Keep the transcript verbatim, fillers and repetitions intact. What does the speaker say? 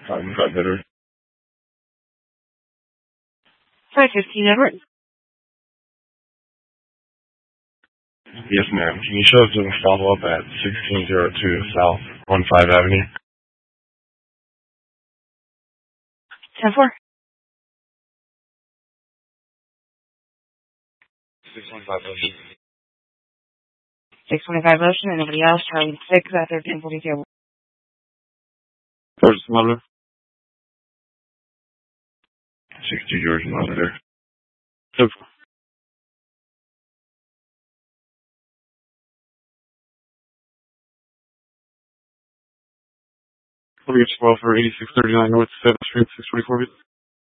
I'm got better. five fifteen Edward. Yes, ma'am. Can you show us a follow-up at sixteen oh two South one five Avenue? ten four. six one five Ocean. six twenty-five Ocean. Anybody else? Charlie six at thirteen forty-two. George Mother. sixty George Mother. ten four. twelve for eighty-six thirty-nine North seventh Street, six twenty-four.